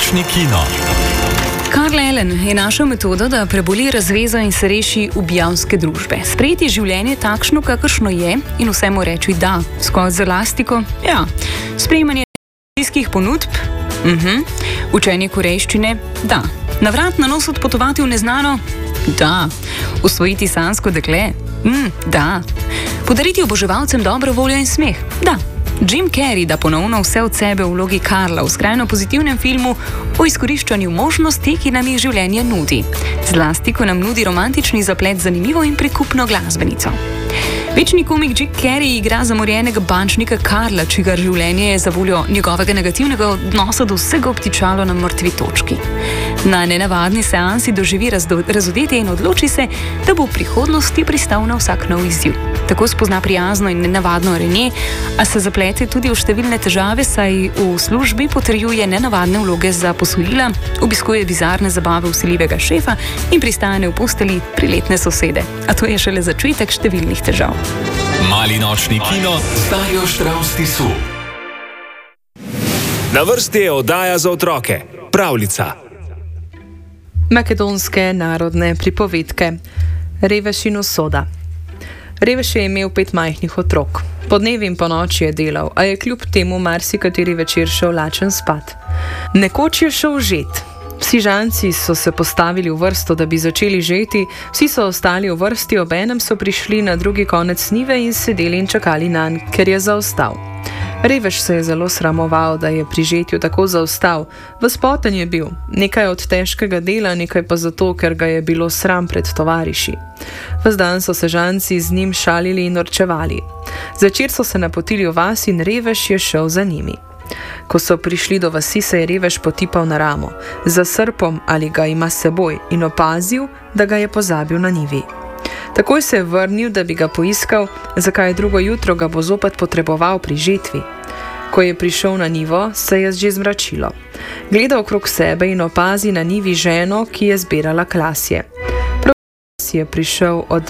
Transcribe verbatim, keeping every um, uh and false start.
nočni kino. Karl Ellen je našel metodo, da preboli razvezo in se reši ubijavske družbe. Sprejeti življenje takšno, kakršno je, in vsemu reči da. Skok z elastiko? Ja. Sprejemanje televizijskih ponudb? Mhm. Učenje korejščine? Da. Navrat na nos odpotovati v neznano? Da. Usvojiti sansko dekle? Mm, da. Podariti oboževalcem dobro voljo in smeh? Da. Jim Carrey da ponovno vse od sebe v vlogi Karla v skrajno pozitivnem filmu o izkoriščanju možnosti, ki nam jih življenje nudi. Zlasti, ko nam nudi romantični zaplet z zanimivo in prikupno glasbenico. Večni komik Jim Carrey igra zamorjenega bančnika Karla, čigar življenje je zavoljo njegovega negativnega odnosa do vsega obtičalo na mrtvi točki. Na nenavadni seansi doživi razodetje in odloči se, da bo v prihodnosti pristal na vsak nov izziv. Tako spozna prijazno in nenavadno Renee, a se zaplete tudi v številne težave, saj v službi potrjuje nenavadne vloge za posojila, obiskuje bizarne zabave vsiljivega šefa in pristane v posteli priletne sosede. A to je šele začetek številnih težav. Mali nočni kino z Darjo Štravs Tisu. Na vrsti je oddaja za otroke. Pravljica. Makedonske narodne pripovedke. Revež in usoda. Revež je imel pet majhnih otrok. Podnevi in ponoči je delal, a je kljub temu marsikateri večer šel lačen spat. Nekoč je šel žet. Vsi žanci so se postavili v vrsto, da bi začeli žeti, vsi so ostali v vrsti, obenem so prišli na drugi konec njive in sedeli in čakali nanj, ker je zaostal. Revež se je zelo sramoval, da je pri žetju tako zaostal. Vzpoten je bil, nekaj od težkega dela, nekaj pa zato, ker ga je bilo sram pred tovariši. Ves dan so se žanci z njim šalili in norčevali. Zvečer so se napotili v vas in Revež je šel za njimi. Ko so prišli do vasi, se je Revež potipal na ramo, za srpom ali ga ima s seboj, in opazil, da ga je pozabil na njivi. Takoj se je vrnil, da bi ga poiskal, zakaj drugo jutro ga bo zopet potreboval pri žetvi. Ko je prišel na njivo, se je že zmračilo. Gleda okrog sebe in opazi na njivi ženo, ki je zbirala klasje. Prav si je prišel od